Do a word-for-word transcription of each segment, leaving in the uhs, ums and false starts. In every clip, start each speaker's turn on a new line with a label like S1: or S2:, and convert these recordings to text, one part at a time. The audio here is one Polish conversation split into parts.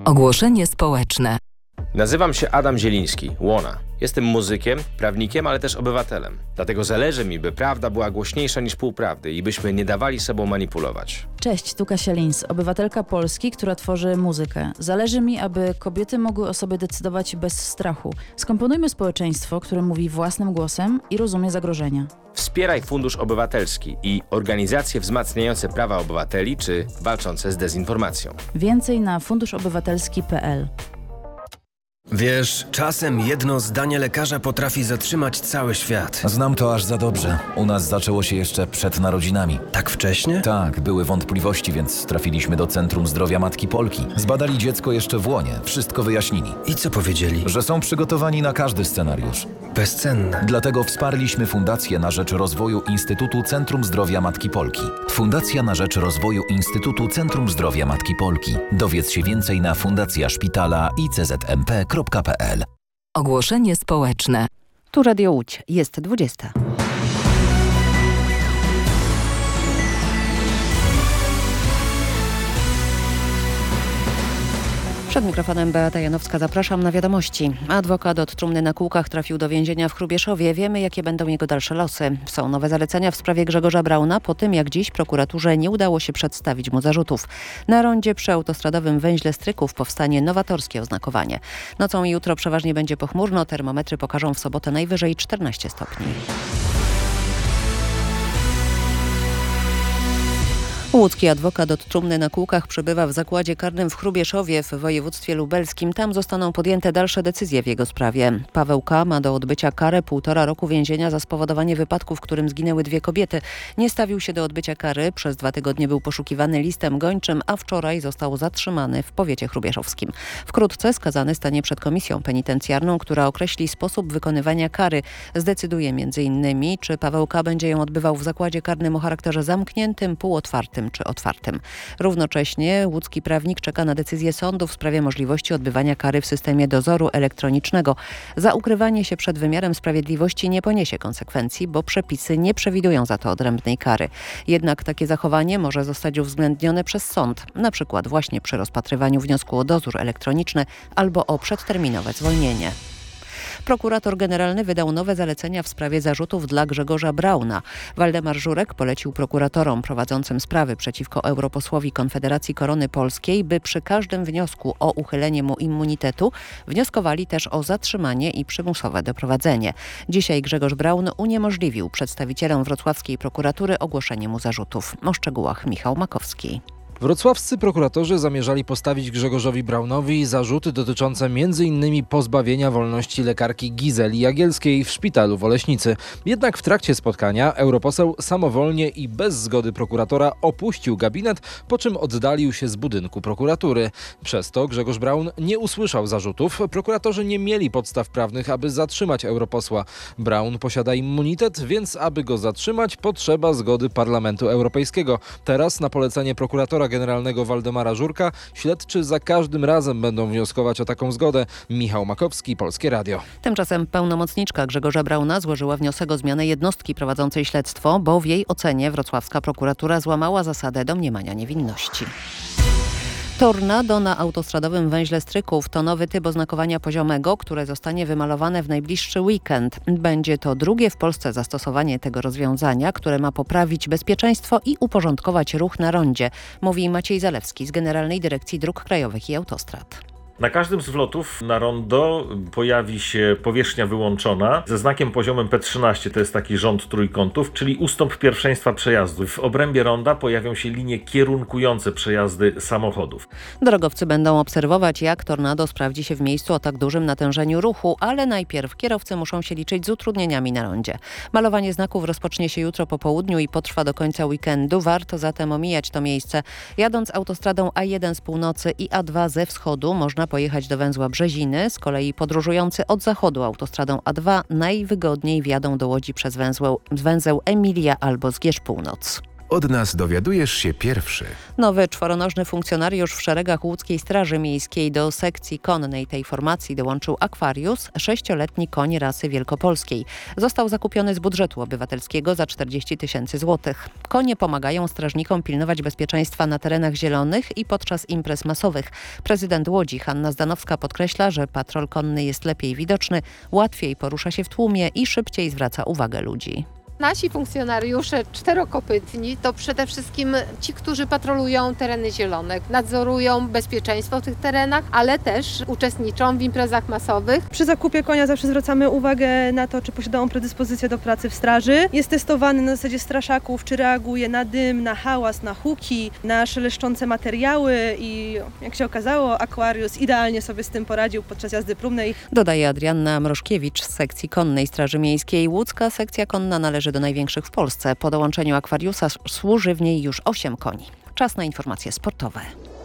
S1: Ogłoszenie społeczne.
S2: Nazywam się Adam Zieliński, Łona. Jestem muzykiem, prawnikiem, ale też obywatelem. Dlatego zależy mi, by prawda była głośniejsza niż półprawdy i byśmy nie dawali sobą manipulować.
S3: Cześć, tu Kasia Lins, obywatelka Polski, która tworzy muzykę. Zależy mi, aby kobiety mogły o sobie decydować bez strachu. Skomponujmy społeczeństwo, które mówi własnym głosem i rozumie zagrożenia.
S2: Wspieraj Fundusz Obywatelski i organizacje wzmacniające prawa obywateli czy walczące z dezinformacją.
S3: Więcej na funduszobywatelski kropka p l.
S4: Wiesz, czasem jedno zdanie lekarza potrafi zatrzymać cały świat.
S5: Znam to aż za dobrze. U nas zaczęło się jeszcze przed narodzinami.
S4: Tak wcześnie?
S5: Tak, były wątpliwości, więc trafiliśmy do Centrum Zdrowia Matki Polki. Zbadali dziecko jeszcze w łonie, wszystko wyjaśnili.
S4: I co powiedzieli?
S5: Że są przygotowani na każdy scenariusz.
S4: Bezcenne.
S5: Dlatego wsparliśmy Fundację na rzecz rozwoju Instytutu Centrum Zdrowia Matki Polki. Fundacja na rzecz rozwoju Instytutu Centrum Zdrowia Matki Polki. Dowiedz się więcej na fundacja szpitala i c z m p kropka p l.
S1: Ogłoszenie społeczne.
S6: Tu Radio Łódź, jest dwudziesta. Przed mikrofonem Beata Janowska, zapraszam na wiadomości. Adwokat od trumny na kółkach trafił do więzienia w Hrubieszowie. Wiemy, jakie będą jego dalsze losy. Są nowe zalecenia w sprawie Grzegorza Brauna po tym, jak dziś prokuraturze nie udało się przedstawić mu zarzutów. Na rondzie przy autostradowym węźle Stryków powstanie nowatorskie oznakowanie. Nocą i jutro przeważnie będzie pochmurno. Termometry pokażą w sobotę najwyżej czternaście stopni. Łódzki adwokat od trumny na kółkach przebywa w zakładzie karnym w Hrubieszowie w województwie lubelskim. Tam zostaną podjęte dalsze decyzje w jego sprawie. Paweł K. ma do odbycia karę półtora roku więzienia za spowodowanie wypadku, w którym zginęły dwie kobiety. Nie stawił się do odbycia kary. Przez dwa tygodnie był poszukiwany listem gończym, a wczoraj został zatrzymany w powiecie hrubieszowskim. Wkrótce skazany stanie przed komisją penitencjarną, która określi sposób wykonywania kary. Zdecyduje między innymi, czy Paweł K. będzie ją odbywał w zakładzie karnym o charakterze zamkniętym, półotwartym czy otwartym. Równocześnie łódzki prawnik czeka na decyzję sądu w sprawie możliwości odbywania kary w systemie dozoru elektronicznego. Za ukrywanie się przed wymiarem sprawiedliwości nie poniesie konsekwencji, bo przepisy nie przewidują za to odrębnej kary. Jednak takie zachowanie może zostać uwzględnione przez sąd, na przykład właśnie przy rozpatrywaniu wniosku o dozór elektroniczny albo o przedterminowe zwolnienie. Prokurator generalny wydał nowe zalecenia w sprawie zarzutów dla Grzegorza Brauna. Waldemar Żurek polecił prokuratorom prowadzącym sprawy przeciwko europosłowi Konfederacji Korony Polskiej, by przy każdym wniosku o uchylenie mu immunitetu wnioskowali też o zatrzymanie i przymusowe doprowadzenie. Dzisiaj Grzegorz Braun uniemożliwił przedstawicielom wrocławskiej prokuratury ogłoszenie mu zarzutów. O szczegółach Michał Makowski.
S7: Wrocławscy prokuratorzy zamierzali postawić Grzegorzowi Braunowi zarzuty dotyczące m in pozbawienia wolności lekarki Gizeli Jagielskiej w szpitalu w Oleśnicy. Jednak w trakcie spotkania europoseł samowolnie i bez zgody prokuratora opuścił gabinet, po czym oddalił się z budynku prokuratury. Przez to Grzegorz Braun nie usłyszał zarzutów. Prokuratorzy nie mieli podstaw prawnych, aby zatrzymać europosła. Braun posiada immunitet, więc aby go zatrzymać, potrzeba zgody Parlamentu Europejskiego. Teraz na polecenie prokuratora generalnego Waldemara Żurka śledczy za każdym razem będą wnioskować o taką zgodę. Michał Makowski, Polskie Radio.
S6: Tymczasem pełnomocniczka Grzegorza Brauna złożyła wniosek o zmianę jednostki prowadzącej śledztwo, bo w jej ocenie wrocławska prokuratura złamała zasadę domniemania niewinności. Tornado na autostradowym węźle Stryków to nowy typ oznakowania poziomego, które zostanie wymalowane w najbliższy weekend. Będzie to drugie w Polsce zastosowanie tego rozwiązania, które ma poprawić bezpieczeństwo i uporządkować ruch na rondzie, mówi Maciej Zalewski z Generalnej Dyrekcji Dróg Krajowych i Autostrad.
S8: Na każdym z wlotów na rondo pojawi się powierzchnia wyłączona ze znakiem poziomem P trzynaście, to jest taki rząd trójkątów, czyli ustąp pierwszeństwa przejazdu. W obrębie ronda pojawią się linie kierunkujące przejazdy samochodów.
S6: Drogowcy będą obserwować, jak tornado sprawdzi się w miejscu o tak dużym natężeniu ruchu, ale najpierw kierowcy muszą się liczyć z utrudnieniami na rondzie. Malowanie znaków rozpocznie się jutro po południu i potrwa do końca weekendu. Warto zatem omijać to miejsce. Jadąc autostradą A jeden z północy i A dwa ze wschodu można pojechać do węzła Brzeziny. Z kolei podróżujący od zachodu autostradą A dwa najwygodniej wjadą do Łodzi przez węzeł, węzeł Emilia albo Zgierz Północ.
S9: Od nas dowiadujesz się pierwszy.
S6: Nowy czworonożny funkcjonariusz w szeregach łódzkiej Straży Miejskiej. Do sekcji konnej tej formacji dołączył Aquarius, sześcioletni koń rasy wielkopolskiej. Został zakupiony z budżetu obywatelskiego za czterdzieści tysięcy złotych. Konie pomagają strażnikom pilnować bezpieczeństwa na terenach zielonych i podczas imprez masowych. Prezydent Łodzi Hanna Zdanowska podkreśla, że patrol konny jest lepiej widoczny, łatwiej porusza się w tłumie i szybciej zwraca uwagę ludzi.
S10: Nasi funkcjonariusze czterokopytni to przede wszystkim ci, którzy patrolują tereny zielone, nadzorują bezpieczeństwo w tych terenach, ale też uczestniczą w imprezach masowych.
S11: Przy zakupie konia zawsze zwracamy uwagę na to, czy posiada on predyspozycję do pracy w straży. Jest testowany na zasadzie straszaków, czy reaguje na dym, na hałas, na huki, na szeleszczące materiały i jak się okazało, Aquarius idealnie sobie z tym poradził podczas jazdy próbnej.
S6: Dodaje Adrianna Mrożkiewicz z sekcji konnej Straży Miejskiej. Łódzka sekcja konna należy do największych w Polsce. Po dołączeniu Aquariusa służy w niej już osiem koni. Czas na informacje sportowe.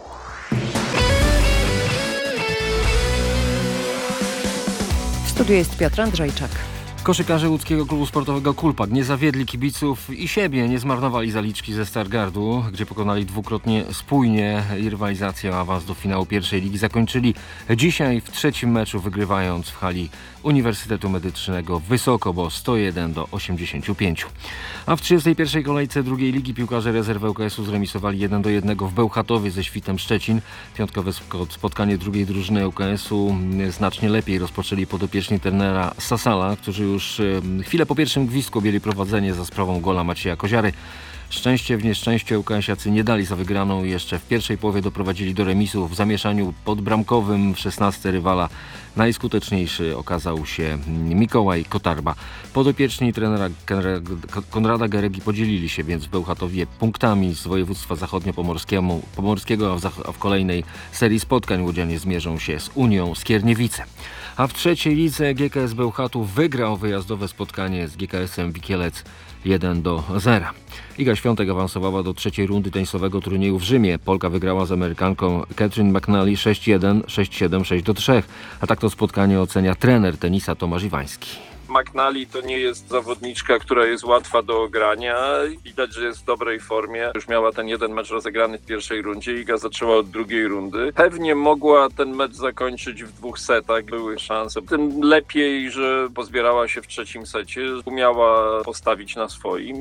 S6: W studiu jest Piotr Andrzejczak.
S12: Koszykarze łódzkiego klubu sportowego Kulpak nie zawiedli kibiców i siebie, nie zmarnowali zaliczki ze Stargardu, gdzie pokonali dwukrotnie spójnie i rywalizację o awans do finału pierwszej ligi zakończyli dzisiaj w trzecim meczu, wygrywając w hali Uniwersytetu Medycznego wysoko, bo sto jeden do osiemdziesięciu pięciu. A w trzydziestej pierwszej kolejce drugiej ligi piłkarze rezerwy U K S-u zremisowali jeden do jednego w Bełchatowie ze Świtem Szczecin. Piątkowe spotkanie drugiej drużyny U K S-u znacznie lepiej rozpoczęli podopieczni trenera Sasala, którzy już chwilę po pierwszym gwizdku objęli prowadzenie za sprawą gola Macieja Koziary. Szczęście w nieszczęście U K S-iacy nie dali za wygraną i jeszcze w pierwszej połowie doprowadzili do remisu w zamieszaniu podbramkowym w szesnastce rywala. Najskuteczniejszy okazał się Mikołaj Kotarba. Podopieczni trenera Konrada Geregi podzielili się więc w Bełchatowie punktami z województwa zachodnio-pomorskiego, a w kolejnej serii spotkań łodzianie zmierzą się z Unią Skierniewice. A w trzeciej lidze G K S Bełchatów wygrał wyjazdowe spotkanie z G K S-em Wikielec jeden do zera. Iga Świątek awansowała do trzeciej rundy tenisowego turnieju w Rzymie. Polka wygrała z Amerykanką Catherine McNally sześć jeden, sześć siedem, sześć do trzech. A tak to spotkanie ocenia trener tenisa Tomasz Iwański.
S13: McNally to nie jest zawodniczka, która jest łatwa do ogrania. Widać, że jest w dobrej formie. Już miała ten jeden mecz rozegrany w pierwszej rundzie. Iga zaczęła od drugiej rundy. Pewnie mogła ten mecz zakończyć w dwóch setach. Były szanse. Tym lepiej, że pozbierała się w trzecim secie. Umiała postawić na swoim.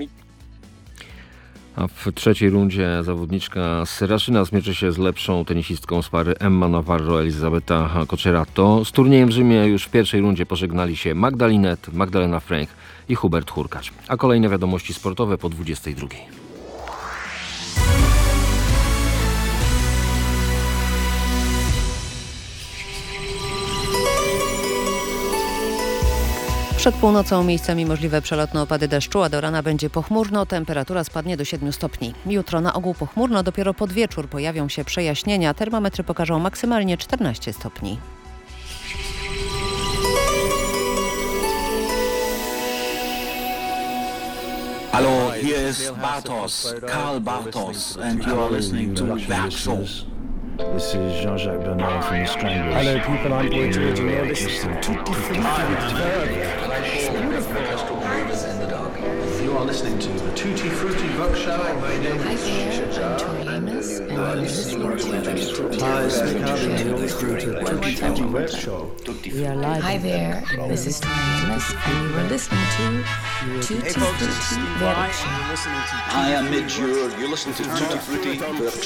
S12: A w trzeciej rundzie zawodniczka z Raszyna zmierzy się z lepszą tenisistką z pary Emma Navarro, Elizabeta Cocerato. Z turniejem w Rzymie już w pierwszej rundzie pożegnali się Magdalinet, Magdalena Frank i Hubert Hurkacz. A kolejne wiadomości sportowe po dwudziestej drugiej.
S6: Przed północą miejscami możliwe przelotne opady deszczu, a do rana będzie pochmurno, temperatura spadnie do siedmiu stopni. Jutro na ogół pochmurno, dopiero pod wieczór pojawią się przejaśnienia, termometry pokażą maksymalnie czternaście stopni.
S14: Hello, here is Bartos, Karl Bartos, and you are listening to Werk Show.
S15: This is Jean-Jacques Bernard from the Stranglers.
S16: Hello people, I'm Boy George and you're listening to Tutti
S17: You are listening to the Tutti Frutti Vogue Show. My name is
S16: Torianis and you're listening to Hi, you're listening to Tutti Frutti Web Show.
S1: We are live. Hi there, this is Torianis and you are listening to Tutti Frutti Web Show.
S14: I am Midge, you're listening to Tutti Frutti Vogue